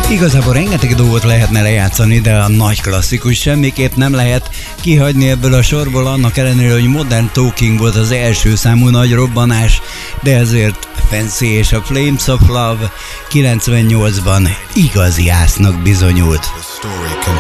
Igazából rengeteg dolgot lehetne lejátszani, de a nagy klasszikus semmiképp nem lehet kihagyni ebből a sorból, annak ellenére, hogy Modern Talking volt az első számú nagy robbanás, de ezért Fancy és a Flames of Love 98-ban igazi ásznak bizonyult.